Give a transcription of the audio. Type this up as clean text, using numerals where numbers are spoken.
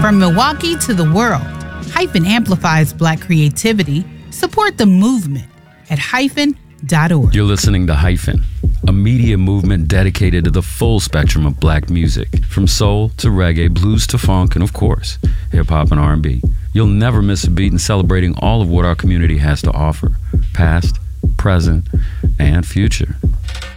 From Milwaukee to the world, Hyphen amplifies Black creativity. Support the movement at hyphen.org. You're listening to Hyphen, a media movement dedicated to the full spectrum of Black music, from soul to reggae, blues to funk, and of course, hip-hop and R&B. You'll never miss a beat in celebrating all of what our community has to offer, past, present, and future.